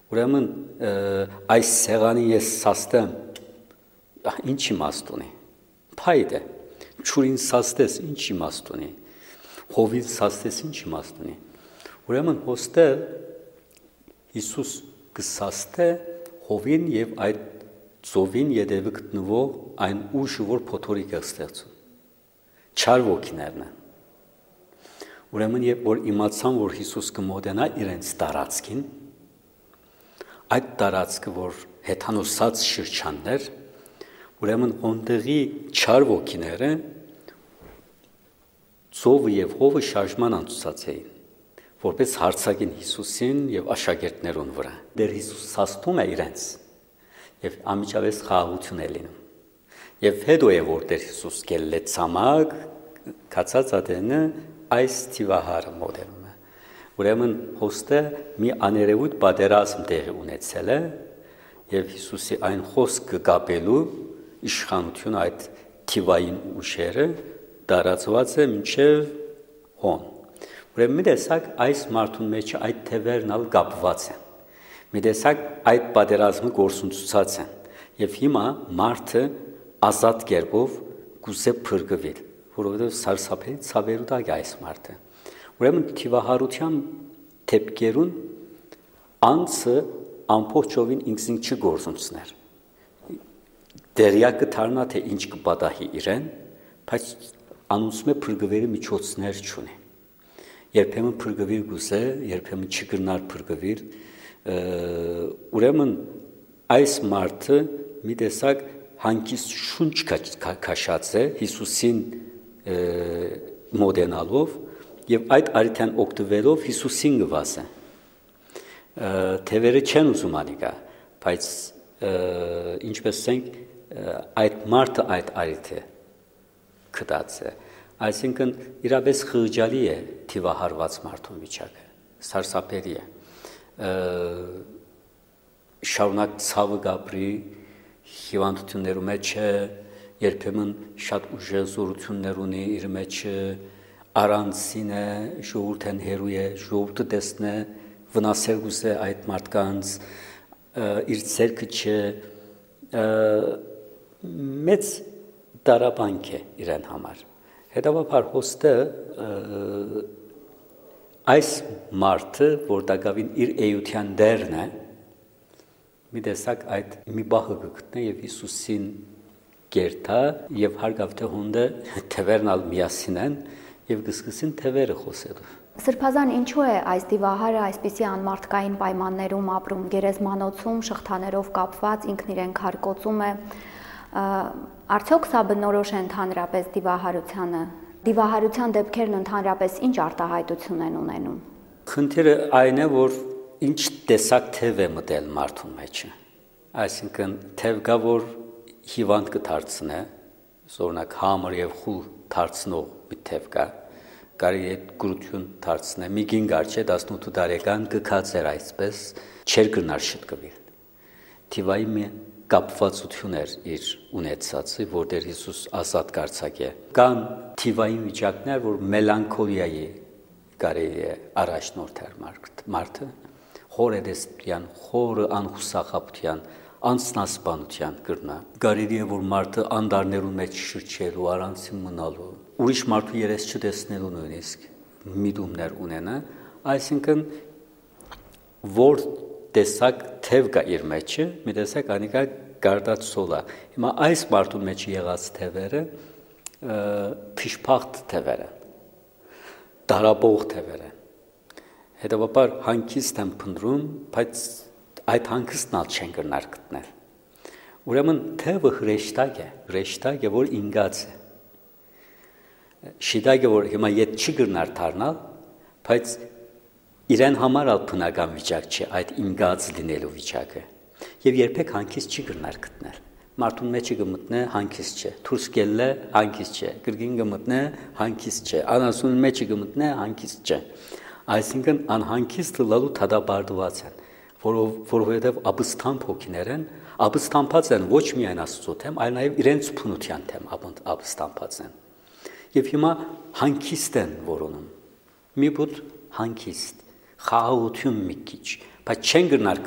Ուրեմն այս սեղանի ես սաստեմ ինչ իմաստ ունի։ Փայդ է։ Չուրին սաստես ինչ իմաստ ունի։ Հովին սաստես ինչ իմաստ ունի։ Ուրեմն հոստը Հիսուս կսաստե հովին եւ այդ ծովին յետևը գտնվող այն ուժը, որ փոթորիկ է ստեղծում։ Չար ոգիներն են։ Ուրեմն երբ որ իմացան, որ Հիսուս կմոտենա իրենց տարածքին, այդ տարածքը, որ հեթանոսած շրջաններ, ուրեմն հոնդեղի չար ոգիները ծովը եւ հովը շարժման անցուցած էին, որպես հարցակին Հիսուսին եւ աշակերտներուն վրա։ Դեր Հիսուս սաստում է իրենց եւ ամիջավես խաղաղություն է լինում։ Եվ հետո է որ Դեր Հիսուս գելլե ցամաք կացած ադենը այս թիվահարը մոդելում է։ Ուրեմն հոստը մի աներևույթ պատերազմ տեղի ունեցել է եւ Հիսուսի այն խոսքը գապելու իշխանությունը այդ թիվային ուժերը դարածված է մինչև հոն։ Ուրեմն մի տեսակ այս մարդուն մեջ այդ թևերն ալ կապված են։ Մի տեսակ այդ պատերազմը գործունեացած են եւ հիմա մարդը ազատ կերպով կուզե փրկվել, որովհետեւ սարսափելի ցավերու տակ է այս մարդը։ Ուրեմն թիվահարության թեփկերուն անցը ամբողջովին ինքնին չգործունցներ։ Դերյակը դառնա թե ինչ կպատահի իրեն, բայց անոնցմե փրկվելի միջոցներ չունի։ Երբեմն փրկվել գուզե, երբեմն չգնար փրկվել, ուրեմն այս մարդը մի տեսակ հանկիստ շունչ քաշած է Հիսուսին մոդենալով եւ այդ արիթան օգտվելով Հիսուսին գված է։ Թևերը չեն ուզում անիկա, բայց ինչպես ասենք այդ մարդը այդ արիթը կդած է։ Այսինքն իրապես խղճալի է թիվահարված մարդու վիճակը, սարսափելի է։ Շարունակ ցավը գաբրի հիվանդություններու մեջ է, երբեմն շատ ուժեղություններ ունի իր մեջ, առանցին է, ժողովուրդն հերու է, ժողովուրդը տեսնե վնասել գուզե այդ մարդկանց, իր ցերկը չէ, մեծ դարաբանք է իրեն համար։ Հետևաբար հոստը այս մարդը, որ դակավին իր էյության դերն է, մի տեսակ այդ մի բախը գտնե եւ Հիսուսին գերտա եւ հարգավ թե հոնդը թևերնալ միասին են եւ գսկսին թևերը խոսելու։ Սրբազան ինչու է այս դիվահարը այսպիսի անմարդկային պայմաններում ապրում, գերեզմանոցում շղթաներով կապված ինքն իրեն քարկոծում է, արդյոք սա բնորոշ է ընդհանրապես դիվահարությանը։ Դիվահարության դեպքերն ընդհանրապես ինչ արտահայտություն են ունենում։ Խնդիրը այն է, որ ինչ տեսակ թև է մտել մարդու մեջ։ Այսինքն թև կա, որ հիվանդ կդարձնե, օրինակ համր եւ խուլ դարձնող մի թև կա, կարելի է գրություն դարձնե, մի գինգար չէ 18 տարեկան կքած էր այսպես, չեր գնար շտկվել։ Թիվայի մի կապվածություն էր իր ունեցածը, որ Տեր Հիսուս ազատ կարծակ է։ Կան թիվային վիճակներ, որ մելանքոլիայի կարելի է առաջնորդեր մարդը, խորեդեսպյան, խորը անխուսախապության, անձնասպանության կրնա։ Կարելի է, որ մարդը անդարներու մեջ շրջելու, առանցին մնալու, ուրիշ մարդու երես չտեսնելու նույնիսկ միտումներ ունենա, այսինքն որ տեսակ թև կա իր մեջը, մի տեսակ անիկա գարդած սոլա։ Հիմա այս մարդու մեջ եղած թևերը փիշփախտ թևեր են, դարաբող թևեր են։ Հետևաբար հանգիստ են փնտրում, բայց այդ հանգստն չեն գնար գտնել։ Ուրեմն թևը հրեշտակ է, որ ինգած է։ Շիդագը, որ հիմա ետ չի գնար դառնալ, բայց իրեն համար ալ բնական վիճակ չէ այդ ինգած լինելու վիճակը։ Եվ երբեք հանգիստ չի գնար գտնել։ Մարդուն մեջը գմտնե հանգիստ չէ, դուրս գելը հանգիստ չէ, գրգին գմտնե հանգիստ չէ, անասուն մեջը գմտնե հանգիստ չէ։ Այսինքն անհանգիստ լալու թադաբարդված են, որովհետև ապստամբ հոգիներ են, ապստամբած են ոչ միայն Աստծո թեմ, այլ նաև իրենց փնության թեմ ապստամբած են։ Եվ հիմա հանգիստ են որոնում, մի բուտ հանգիստ, խաղաղություն մի քիչ, բայց չեն գնար